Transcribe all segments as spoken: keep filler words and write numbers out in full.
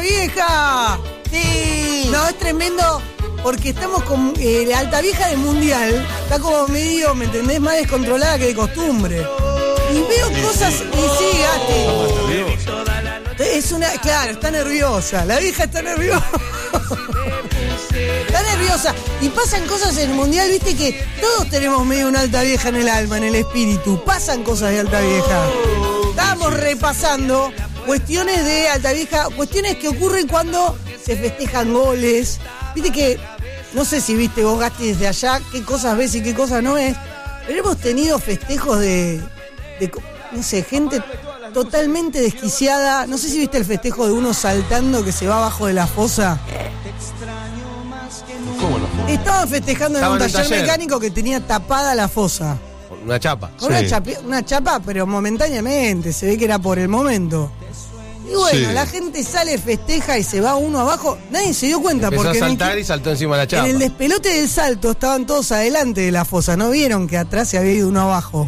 Vieja. Sí. No, es tremendo porque estamos con eh, la Alta Vieja del Mundial. Está como medio, ¿me entendés? Más descontrolada que de costumbre. Y veo sí, cosas. Sí. Y sí, Gasti. Es una. Claro, está nerviosa. La vieja está nerviosa. Está nerviosa. Y pasan cosas en el Mundial, viste que todos tenemos medio una Alta Vieja en el alma, en el espíritu. Pasan cosas de Alta Vieja. Estábamos repasando cuestiones de Alta Vieja, cuestiones que ocurren cuando se festejan goles. Viste que, no sé si viste vos, Gasti, desde allá, qué cosas ves y qué cosas no ves. Pero hemos tenido festejos de, de no sé, gente totalmente desquiciada. No sé si viste el festejo de uno saltando que se va abajo de la fosa. ¿Cómo la fosa? Estaban festejando en un taller, taller mecánico que tenía tapada la fosa. Una chapa. Con sí. una, chapi- una chapa, pero momentáneamente, se ve que era por el momento. Y bueno, sí. la gente sale, festeja y se va uno abajo. Nadie se dio cuenta. Empezó porque a saltar y saltó encima de la chapa. En el despelote del salto estaban todos adelante de la fosa. No vieron que atrás se había ido uno abajo.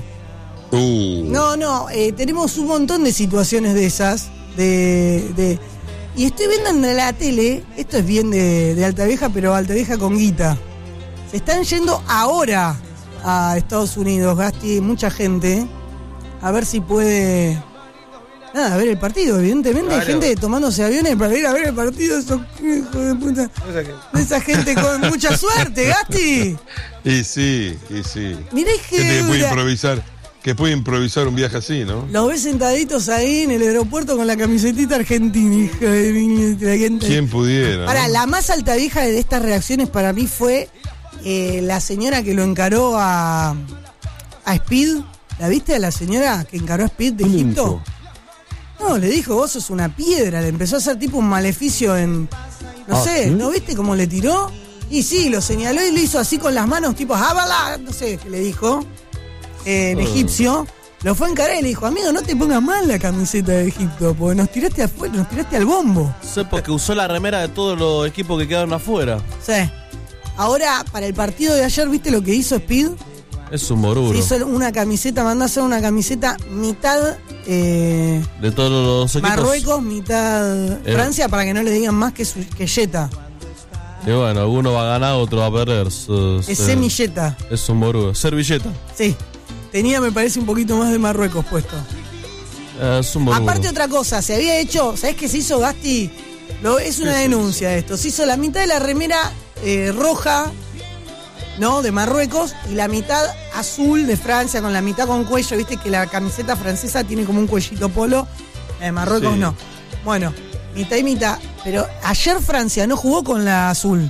Uh. No, no, eh, tenemos un montón de situaciones de esas. De, de Y estoy viendo en la tele, esto es bien de, de Alta Vieja, pero Alta Vieja con guita. Se están yendo ahora a Estados Unidos, Gasti, mucha gente, a ver si puede, nada, a ver el partido, evidentemente. Claro. Hay gente tomándose aviones para ir a ver el partido, esos hijos de puta, de esa gente con mucha suerte, Gasti. Y sí, y sí. Mirá que, que puede improvisar, que puede improvisar un viaje así, ¿no? Los ves sentaditos ahí en el aeropuerto con la camisetita argentina, hija de mi, la gente. ¿Quién pudiera? Ahora, ¿no? La más Alta Vieja de estas reacciones para mí fue Eh, la señora que lo encaró a a Speed. ¿La viste a la señora que encaró a Speed de Egipto? No, le dijo, vos sos una piedra. Le empezó a hacer tipo un maleficio en... No ah, sé, ¿sí? ¿No viste cómo le tiró? Y sí, lo señaló y lo hizo así con las manos, tipo, ¡ábala! No sé qué le dijo. Eh, en uh. egipcio. Lo fue a encarar y le dijo, amigo, no te pongas mal la camiseta de Egipto, porque nos tiraste afuera, nos tiraste al bombo. Sé porque usó la remera de todos los equipos que quedaron afuera. Sí. Ahora, para el partido de ayer, ¿viste lo que hizo Speed? Es un moruro. Se hizo una camiseta, mandó a hacer una camiseta mitad eh, de todos los equipos. Marruecos, mitad eh. Francia, para que no le digan más que, su, que Jetta. Y bueno, alguno va a ganar, otro va a perder. Es, es semilleta. Es un moruro. Servilleta. Sí. Tenía, me parece, un poquito más de Marruecos puesto. Es un moruro. Aparte otra cosa, se había hecho, ¿sabés qué se hizo, Gasti? Lo, es una denuncia esto. Se hizo la mitad de la remera eh, roja, ¿no? De Marruecos, y la mitad azul de Francia, con la mitad con cuello. Viste que la camiseta francesa tiene como un cuellito polo, la de Marruecos sí. No. Bueno, mitad y mitad. Pero ayer Francia no jugó con la azul.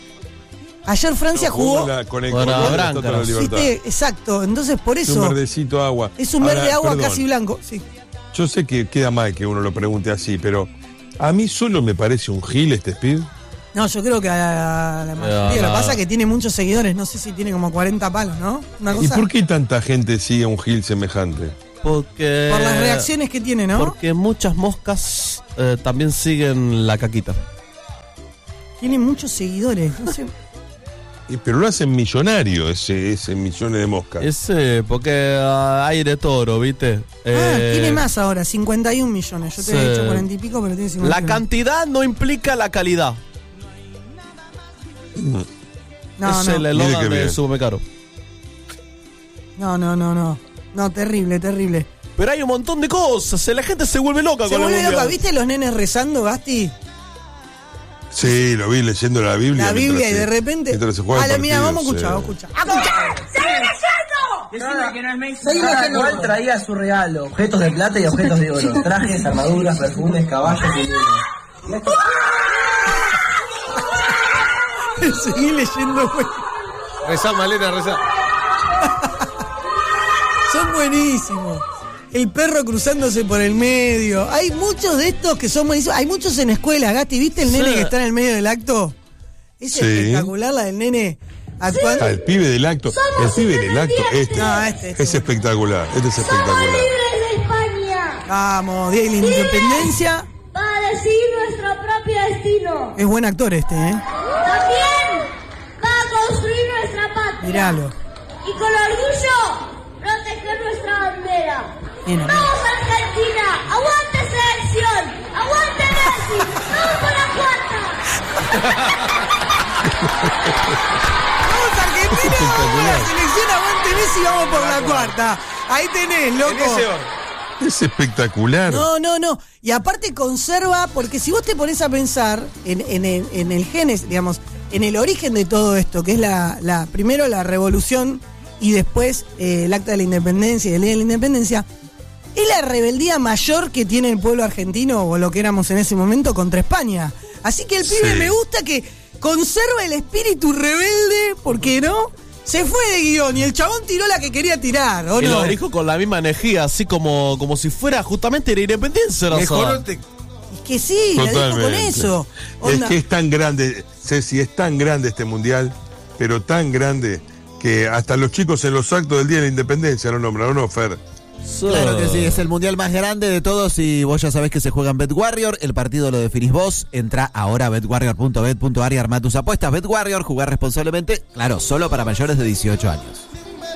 Ayer Francia no, jugó, jugó la, con el color blanca. ¿Viste? Exacto, entonces por eso. Es un verdecito agua. Es un verde Ahora, agua perdón, casi blanco. Sí. Yo sé que queda mal que uno lo pregunte así, pero a mí solo me parece un gil este Speed. No, yo creo que a la mayoría. Lo que pasa es que tiene muchos seguidores, no sé si tiene como cuarenta palos, ¿no? Una cosa... ¿Y por qué tanta gente sigue a un gil semejante? Porque... Por las reacciones que tiene, ¿no? Porque muchas moscas eh, también siguen la caquita. Tiene muchos seguidores, no sé... Y, pero lo hacen millonario ese, ese millones de moscas. Ese, porque uh, aire toro, ¿viste? Ah, eh, tiene más ahora, cincuenta y un millones. Yo te he dicho cuarenta y pico, pero tiene cincuenta y uno. La cantidad no implica la calidad. No, es no. el eslogan de Súbeme Caro. No, no, no, no. No, terrible, terrible. Pero hay un montón de cosas, la gente se vuelve loca se con vuelve el loca. mundial. ¿Viste los nenes rezando, Gasti? Sí, lo vi leyendo la Biblia. La Biblia y de repente... Ah, la mira, vamos a escuchar, vamos a escuchar. ¡Escucha! ¡Sigue leyendo! Decime que no es México. Cada cual traía su regalo, objetos de plata y objetos de oro. Trajes, armaduras, perfumes, caballos y niños. Seguí leyendo, güey. Rezá, Malena, rezá. Son buenísimos. El perro cruzándose por el medio. Hay muchos de estos que son buenísimos. Hay muchos en escuela, Gasti. ¿Viste el nene sí. que está en el medio del acto? Es sí. espectacular la del nene actuando. Ah, el pibe del acto. El pibe del acto. Este. No, este, este es espectacular. Este es espectacular. Somos libres de España. Vamos, Día de la Independencia. Para decidir nuestro propio destino. Es buen actor este, ¿eh? También va a construir nuestra patria. Míralo. Y con orgullo proteger nuestra bandera. Bien, ¡vamos Argentina! ¡Aguante selección! ¡Aguante Messi! ¡Vamos Vamos Argentina, vamos a la selección, aguante Messi, vamos por la cuarta. Ahí tenés, loco. En ese orden. Es espectacular. No, no, no. Y aparte conserva, porque si vos te pones a pensar en, en, el, en el genes, digamos, en el origen de todo esto, que es la, la primero la revolución y después eh, el acta de la independencia y el día de la independencia, es la rebeldía mayor que tiene el pueblo argentino, o lo que éramos en ese momento, contra España. Así que el Sí. pibe me gusta que conserva el espíritu rebelde, porque no, se fue de guión y el chabón tiró la que quería tirar, ¿o Y no? lo dijo con la misma energía, así como, como si fuera justamente la independencia. Mejoró te- Es que sí, la dijo con eso. Es Onda. que es tan grande, Ceci, es tan grande este mundial, pero tan grande que hasta los chicos en los actos del Día de la Independencia lo nombran, ¿o no, Fer? Claro que sí, es el mundial más grande de todos y vos ya sabés que se juega en BetWarrior, el partido lo definís vos, entra ahora a betwarrior punto bet punto ar y armá tus apuestas. BetWarrior, jugar responsablemente, claro, solo para mayores de dieciocho años.